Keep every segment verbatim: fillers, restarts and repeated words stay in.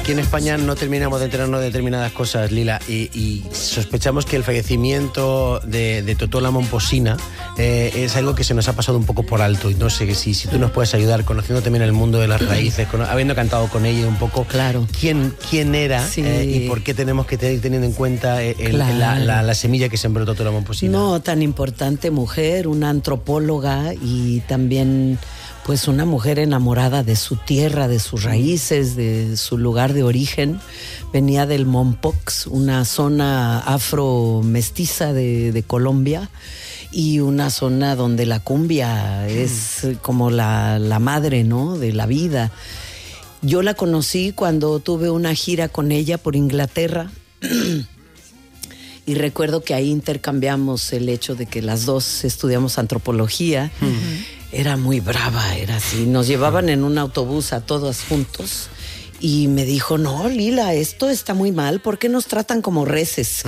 aquí en España no terminamos de enterarnos de determinadas cosas, Lila, y, y sospechamos que el fallecimiento de, de Totó la Momposina eh, es algo que se nos ha pasado un poco por alto. Y no sé si, si tú nos puedes ayudar, conociendo también el mundo de las raíces, con, habiendo cantado con ella un poco, claro. quién, quién era Sí. eh, y por qué tenemos que ir teniendo en cuenta el, Claro. la, la, la semilla que sembró Totó la Momposina. No, tan importante mujer, una antropóloga y también pues una mujer enamorada de su tierra, de sus raíces, de su lugar de origen. Venía del Mompox, una zona afro-mestiza de, de Colombia, y una zona donde la cumbia es como la, la madre, ¿no?, de la vida. Yo la conocí cuando tuve una gira con ella por Inglaterra. Y recuerdo que ahí intercambiamos el hecho de que las dos estudiamos antropología. Uh-huh. Era muy brava, era así. Nos llevaban en un autobús a todos juntos y me dijo, no, Lila, esto está muy mal, ¿por qué nos tratan como reces?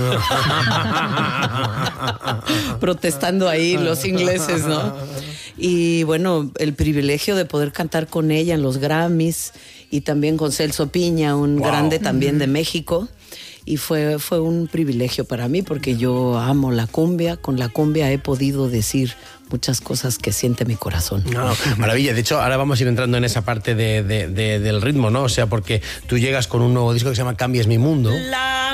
Protestando ahí los ingleses, ¿no? Y bueno, el privilegio de poder cantar con ella en los Grammys y también con Celso Piña, un wow. grande también de México. Y fue, fue un privilegio para mí porque yo amo la cumbia. Con la cumbia he podido decir muchas cosas que siente mi corazón. No, maravilla. De hecho, ahora vamos a ir entrando en esa parte de, de, de, del ritmo, ¿no? O sea, porque tú llegas con un nuevo disco que se llama Cambies mi mundo. La